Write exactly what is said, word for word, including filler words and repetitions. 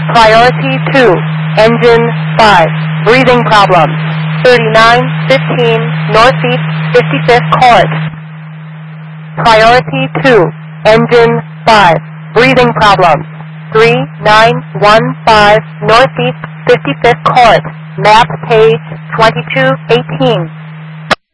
Priority two, engine five, breathing problems. thirty-nine fifteen Northeast fifty-fifth Court. Priority two, engine five, breathing problems. three nine one five Northeast fifty-fifth Court. Map page twenty-two eighteen.